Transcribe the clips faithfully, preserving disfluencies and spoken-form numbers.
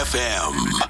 F M.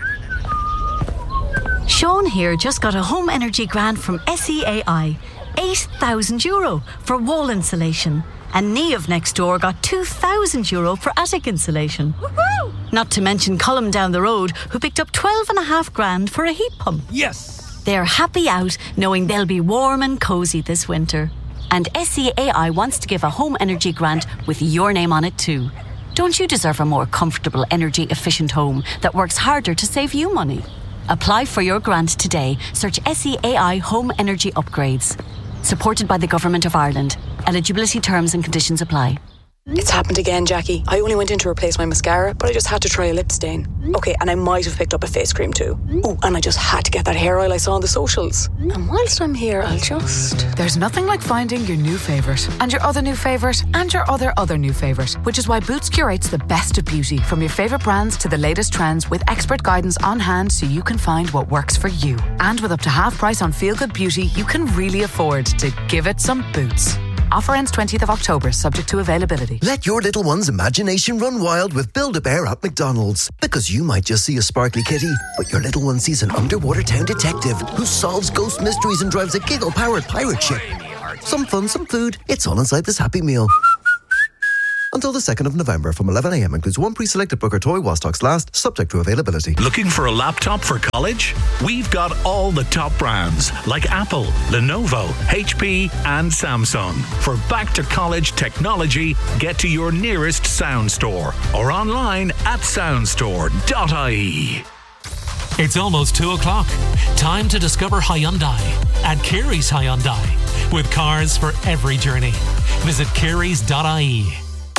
Sean here just got a home energy grant from S E A I. eight thousand euro for wall insulation. And Niamh next door got two thousand euro for attic insulation. Woohoo! Not to mention Colm down the road, who picked up twelve and a half grand for a heat pump. Yes! They're happy out knowing they'll be warm and cosy this winter. And S E A I wants to give a home energy grant with your name on it too. Don't you deserve a more comfortable, energy efficient home that works harder to save you money? Apply for your grant today. Search S E A I Home Energy Upgrades. Supported by the Government of Ireland. Eligibility terms and conditions apply. It's happened again, Jackie. I only went in to replace my mascara, but I just had to try a lip stain. Okay, and I might have picked up a face cream too. Oh, and I just had to get that hair oil I saw on the socials. And whilst I'm here, I'll just... There's nothing like finding your new favourite, and your other new favourite, and your other other new favourite, which is why Boots curates the best of beauty, from your favourite brands to the latest trends, with expert guidance on hand so you can find what works for you. And with up to half price on feel-good beauty, you can really afford to give it some Boots. Offer ends twentieth of October, subject to availability. Let your little one's imagination run wild with Build-A-Bear at McDonald's. Because you might just see a sparkly kitty, but your little one sees an underwater town detective who solves ghost mysteries and drives a giggle-powered pirate ship. Some fun, some food. It's all inside this Happy Meal. Until the second of November from eleven a m includes one pre-selected Booker toy while stocks last, subject to availability. Looking for a laptop for college? We've got all the top brands like Apple, Lenovo, H P and Samsung. For back-to-college technology, get to your nearest Sound Store or online at sound store dot I E. It's almost two o'clock. Time to discover Hyundai at Kerry's Hyundai. With cars for every journey. Visit kerrys dot I E.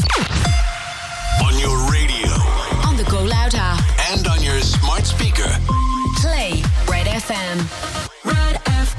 On your radio, on the Go Loud app, and on your smart speaker. Play Red F M. Red F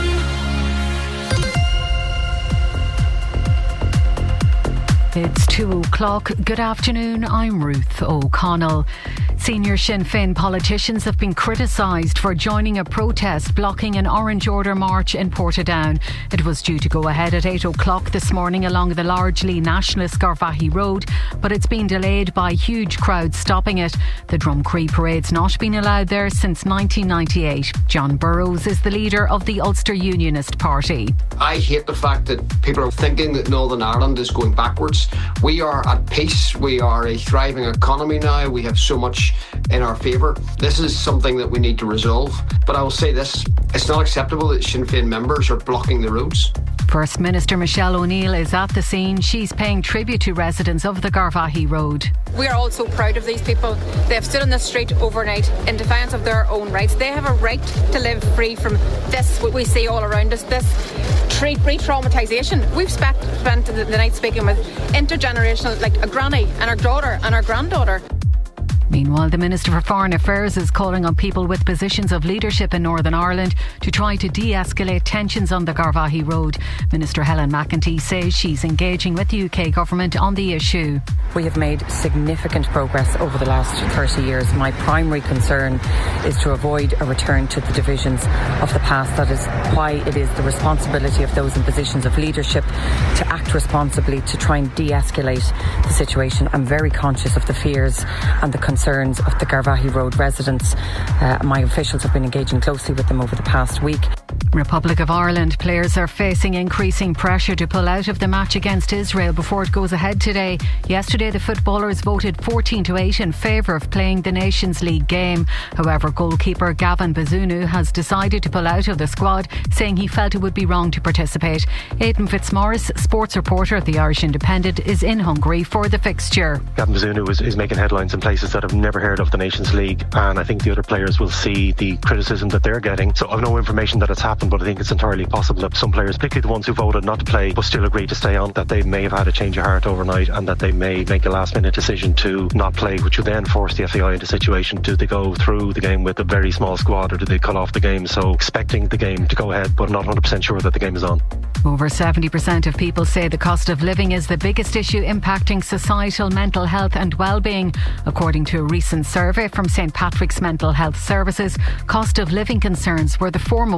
M. It's two o'clock. Good afternoon. I'm Ruth O'Connell. Senior Sinn Féin politicians have been criticised for joining a protest blocking an Orange Order march in Portadown. It was due to go ahead at eight o'clock this morning along the largely nationalist Garvaghey Road, but it's been delayed by huge crowds stopping it. The Drumcree parade's not been allowed there since nineteen ninety-eight. John Burrows is the leader of the Ulster Unionist Party. I hate the fact that people are thinking that Northern Ireland is going backwards. We are at peace. We are a thriving economy now. We have so much in our favour. This is something that we need to resolve. But I will say this, it's not acceptable that Sinn Féin members are blocking the roads. First Minister Michelle O'Neill is at the scene. She's paying tribute to residents of the Garvaghey Road. We are all so proud of these people. They have stood on the street overnight in defiance of their own rights. They have a right to live free from this, what we see all around us, this re-traumatisation. We've spent, spent the, the night speaking with intergenerational, like a granny and her daughter and her granddaughter. Meanwhile, the Minister for Foreign Affairs is calling on people with positions of leadership in Northern Ireland to try to de-escalate tensions on the Garvaghey Road. Minister Helen McEntee says she's engaging with the U K government on the issue. We have made significant progress over the last thirty years. My primary concern is to avoid a return to the divisions of the past. That is why it is the responsibility of those in positions of leadership to act responsibly to try and de-escalate the situation. I'm very conscious of the fears and the concerns concerns of the Garvaghey Road residents. Uh, my officials have been engaging closely with them over the past week. Republic of Ireland players are facing increasing pressure to pull out of the match against Israel before it goes ahead today. Yesterday the footballers voted fourteen to eight in favour of playing the Nations League game. However, goalkeeper Gavin Bazunu has decided to pull out of the squad, saying he felt it would be wrong to participate. Aidan Fitzmaurice, sports reporter at the Irish Independent, is in Hungary for the fixture. Gavin Bazunu is, is making headlines in places that have never heard of the Nations League, and I think the other players will see the criticism that they're getting. So I've no information that it's happened, but I think it's entirely possible that some players, particularly the ones who voted not to play but still agreed to stay on, that they may have had a change of heart overnight and that they may make a last minute decision to not play, which would then force the F A I into a situation. Do they go through the game with a very small squad, or do they cut off the game? So expecting the game to go ahead but not one hundred percent sure that the game is on. Over seventy percent of people say the cost of living is the biggest issue impacting societal mental health and well-being. According to a recent survey from St Patrick's Mental Health Services, cost of living concerns were the foremost issue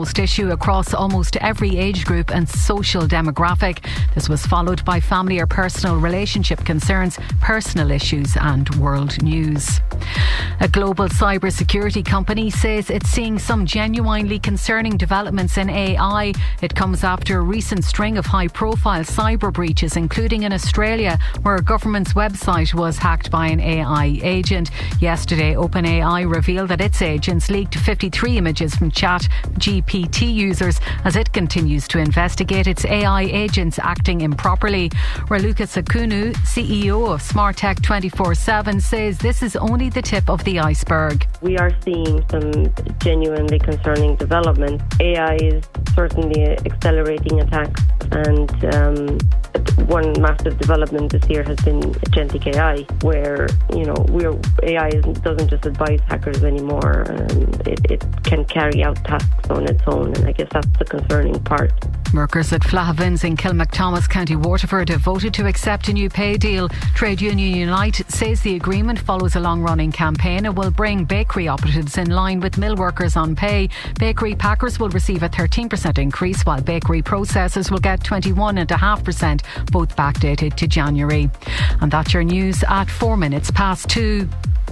grew across almost every age group and social demographic. This was followed by family or personal relationship concerns, personal issues and world news. A global cybersecurity company says it's seeing some genuinely concerning developments in A I. It comes after a recent string of high-profile cyber breaches, including in Australia, where a government's website was hacked by an A I agent. Yesterday, OpenAI revealed that its agents leaked fifty-three images from Chat G P T users as it continues to investigate its A I agents acting improperly. Raluca Sakunu, C E O of SmartTech twenty-four seven, says this is only the tip of the iceberg. We are seeing some genuinely concerning developments. A I is certainly accelerating attacks, and um, one massive development this year has been agentic A I, where you know we're A I isn't, doesn't just advise hackers anymore, and it, it can carry out tasks on its own, and I guess that's the concerning part. Workers at Flahavins in Kilmacthomas, County Waterford, have voted to accept a new pay deal. Trade Union Unite says the agreement follows a long-running campaign and will bring bakery operatives in line with mill workers on pay. Bakery packers will receive a thirteen percent increase, while bakery processors will get twenty-one point five percent, both backdated to January. And that's your news at four minutes past two.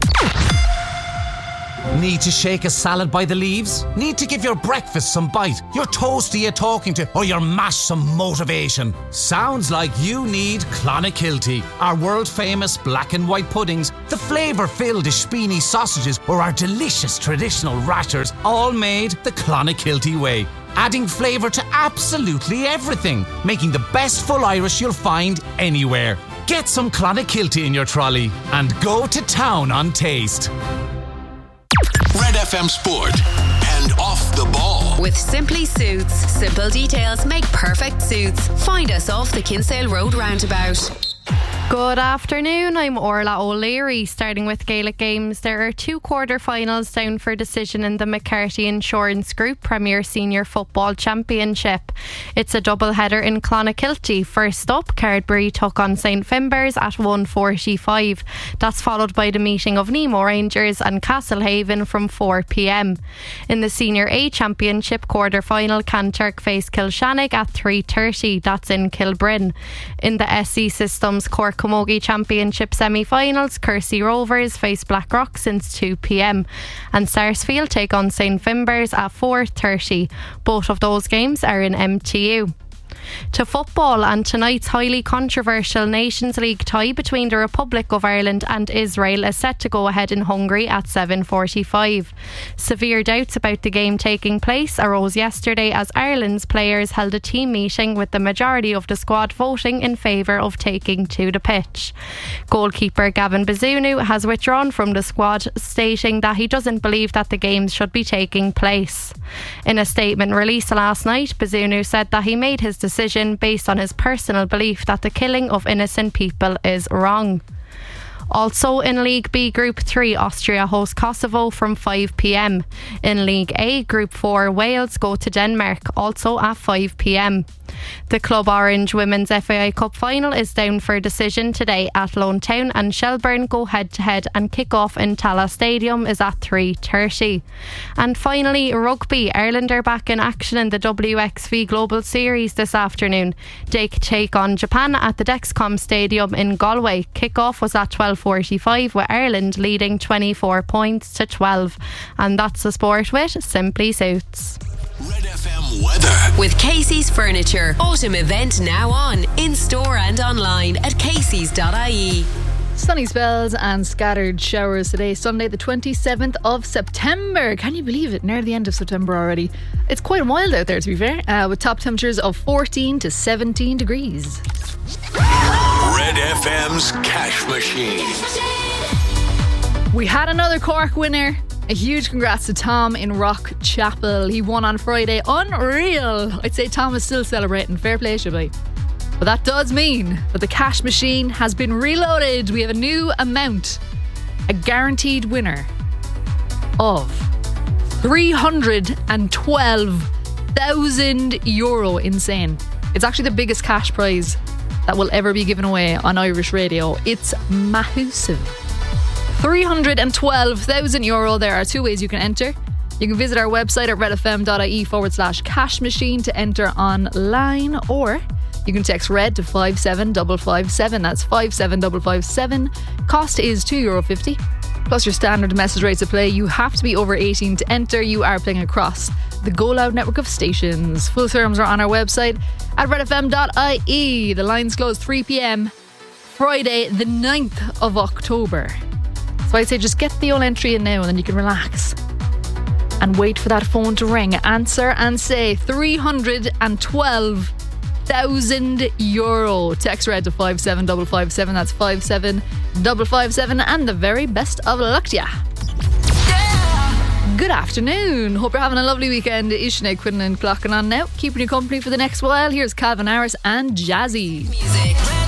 Need to shake a salad by the leaves? Need to give your breakfast some bite? Your toasty you're talking to? Or your mash some motivation? Sounds like you need Clonakilty. Our world famous black and white puddings, the flavour filled Ishpini sausages, or our delicious traditional rashers, all made the Clonakilty way. Adding flavour to absolutely everything, making the best full Irish you'll find anywhere. Get some Clonakilty in your trolley and go to town on taste. Red F M Sport and Off the Ball. With Simply Suits. Simple details make perfect suits. Find us off the Kinsale Road roundabout. Good afternoon, I'm Orla O'Leary. Starting with Gaelic games, there are two quarter-finals down for decision in the McCarthy Insurance Group Premier Senior Football Championship. It's a double-header in Clonakilty. First up, Cardbury took on Saint Fimbers at one forty-five. That's followed by the meeting of Nemo Rangers and Castlehaven from four p.m. In the Senior A Championship quarter-final, Kanturk face Kilshannig at three thirty. That's in Kilbryn. In the S C Systems Cork Camogie Championship semi-finals, Kersey Rovers face Blackrock since two p.m. and Sarsfield take on Saint Fimbers at four thirty. Both of those games are in M T U. To football, and tonight's highly controversial Nations League tie between the Republic of Ireland and Israel is set to go ahead in Hungary at seven forty-five. Severe doubts about the game taking place arose yesterday as Ireland's players held a team meeting with the majority of the squad voting in favour of taking to the pitch. Goalkeeper Gavin Bazunu has withdrawn from the squad, stating that he doesn't believe that the games should be taking place. In a statement released last night, Bazunu said that he made his decision based on his personal belief that the killing of innocent people is wrong. Also in League B Group three, Austria host Kosovo from five p.m. In League A Group four, Wales go to Denmark, also at five p.m. The Club Orange Women's F A I Cup final is down for decision today at Lone Town, and Shelburne go head to head, and kick-off in Tallaght Stadium is at three thirty. And finally, rugby. Ireland are back in action in the W X V Global Series this afternoon. They take on Japan at the Dexcom Stadium in Galway. Kick-off was at twelve forty-five, with Ireland leading twenty-four points to twelve. And that's the sport with Simply Suits. Red F M weather. With Casey's Furniture. Autumn event now on, in store and online at caseys dot I E. Sunny spells and scattered showers today, Sunday the twenty-seventh of September. Can you believe it? Near the end of September already. It's quite wild out there, to be fair, uh, with top temperatures of fourteen to seventeen degrees. Red F M's Cash Machine. We had another Cork winner. A huge congrats to Tom in Rock Chapel. He won on Friday. Unreal. I'd say Tom is still celebrating. Fair play, should be. But that does mean that the cash machine has been reloaded. We have a new amount. A guaranteed winner of three hundred twelve thousand euro. Insane. It's actually the biggest cash prize that will ever be given away on Irish radio. It's massive. three hundred twelve thousand euro. There are two ways you can enter. You can visit our website at redfm.ie forward slash cash machine to enter online, or you can text RED to five seven five five seven. That's five seven five five seven. Cost is two euro fifty. Plus your standard message rates of play. You have to be over eighteen to enter. You are playing across the Go Loud network of stations. Full terms are on our website at redfm dot I E. The lines close three p.m. Friday the ninth of October. So I'd say just get the old entry in now and then you can relax and wait for that phone to ring. Answer and say three hundred twelve thousand euro. Text RED to five seven five five seven. That's five seven five five seven. And the very best of luck to ya. Yeah. Good afternoon. Hope you're having a lovely weekend. It is Sinead Quinlan clocking on now, keeping you company for the next while. Here's Calvin Harris and Jazzy. Music.